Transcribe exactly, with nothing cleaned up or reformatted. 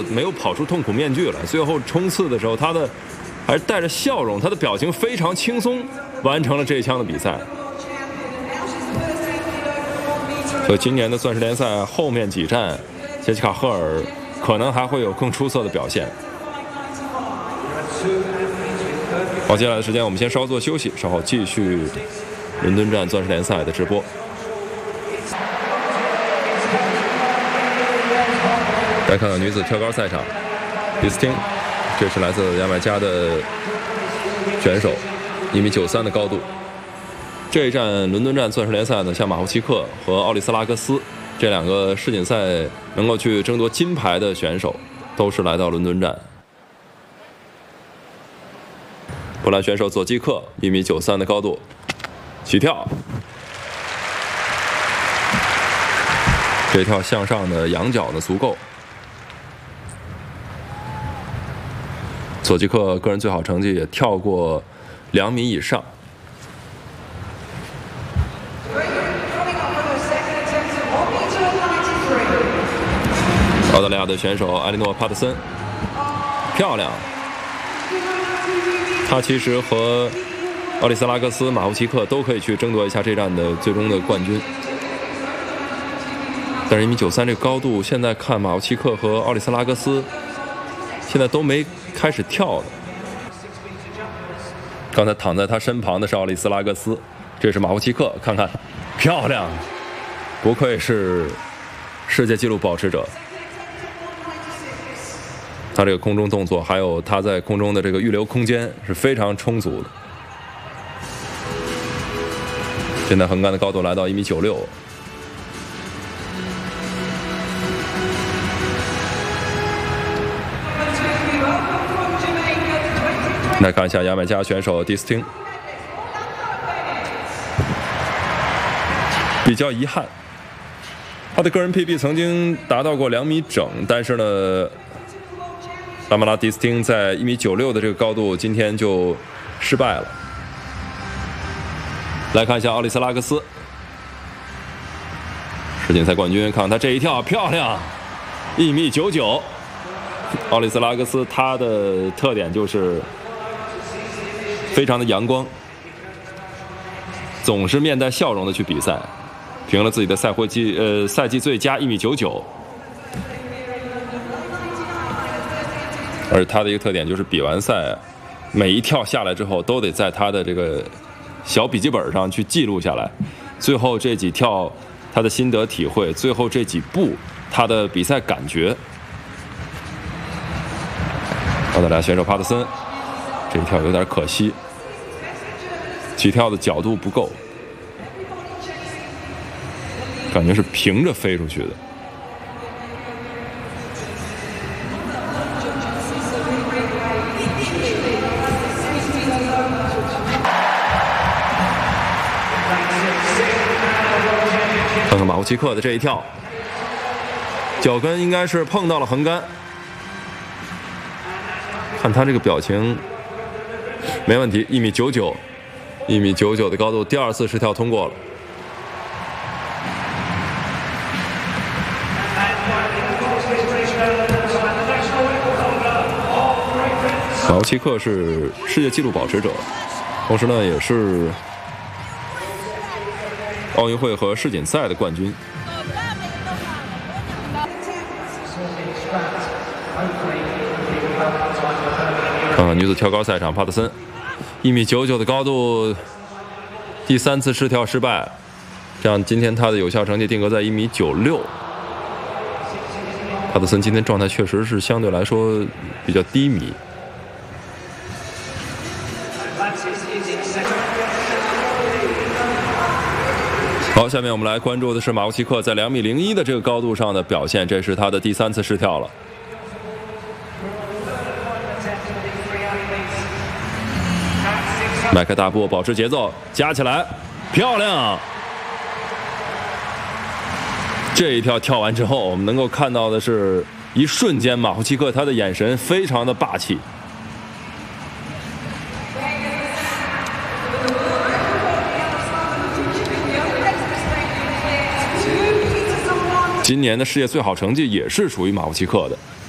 没有跑出痛苦面具来。最后冲刺的时候，他的还是带着笑容，他的表情非常轻松，完成了这一枪的比赛。所以今年的钻石联赛后面几站，杰西卡·赫尔可能还会有更出色的表现。好，接下来的时间我们先稍作休息，稍后继续伦敦站钻石联赛的直播。来看看女子跳高赛场，迪斯汀，这是来自牙买加的选手，一米九三的高度。这一站伦敦站钻石联赛呢，像马夫奇克和奥利斯拉格斯这两个世锦赛能够去争夺金牌的选手，都是来到伦敦站。波兰选手佐季克，一米九三的高度，起跳，这跳向上的仰角呢足够。佐季克个人最好成绩也跳过两米以上。澳大利亚的选手埃莉诺·帕特森，漂亮。他其实和奥利斯拉格斯、马夫奇克都可以去争夺一下这站的最终的冠军。但是一米九三这个高度，现在看马夫奇克和奥利斯拉格斯现在都没开始跳的。刚才躺在他身旁的是奥利斯拉格斯，这是马夫奇克，看看，漂亮，不愧是世界纪录保持者。他这个空中动作，还有他在空中的这个预留空间是非常充足的。现在横杆的高度来到一米九六。来看一下牙买加选手迪斯汀，比较遗憾，他的个人 P B 曾经达到过两米整，但是呢，拉马拉迪斯汀在一米九六的这个高度，今天就失败了。来看一下奥利斯拉格斯，世锦赛冠军，看看他这一跳，漂亮，一米九九。奥利斯拉格斯他的特点就是非常的阳光，总是面带笑容的去比赛，评了自己的赛会季呃赛季最佳一米九九。而他的一个特点就是比完赛，每一跳下来之后都得在他的这个小笔记本上去记录下来，最后这几跳他的心得体会，最后这几步他的比赛感觉。澳大利亚选手帕特森这一跳有点可惜，起跳的角度不够，感觉是平着飞出去的。看看马夫奇克的这一跳，脚跟应该是碰到了横杆，看他这个表情没问题，一米九九，一米九九的高度，第二次试跳通过了。马夫奇克是世界纪录保持者，同时呢也是奥运会和世锦赛的冠军。看看女子跳高赛场，帕特森一米九九的高度，第三次试跳失败，这样今天他的有效成绩定格在一米九六。帕特森今天状态确实是相对来说比较低迷。好，下面我们来关注的是马夫奇克在两米零一的这个高度上的表现，这是他的第三次试跳了。迈开大步，保持节奏，加起来，漂亮！这一跳跳完之后，我们能够看到的是，一瞬间马夫奇克他的眼神非常的霸气。今年的世界最好成绩也是属于马夫奇克的，